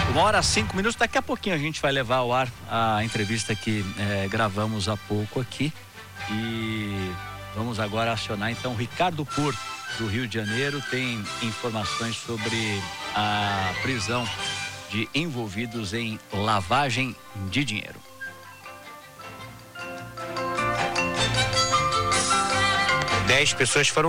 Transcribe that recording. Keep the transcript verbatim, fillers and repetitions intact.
Uma hora, cinco minutos, daqui a pouquinho a gente vai levar ao ar a entrevista que é, gravamos há pouco aqui. E vamos agora acionar então o Ricardo Porto, do Rio de Janeiro, tem informações sobre a prisão de envolvidos em lavagem de dinheiro. Dez pessoas foram